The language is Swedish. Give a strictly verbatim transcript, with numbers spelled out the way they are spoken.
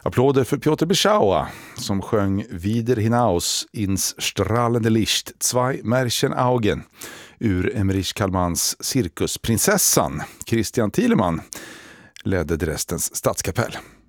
Applåder för Piotr Biesaua som sjöng Wider hinaus ins strahlende Licht, zwei Märchenaugen ur Emmerich Kallmans Cirkusprinsessan. Christian Thielemann ledde Dresdens stadskapell.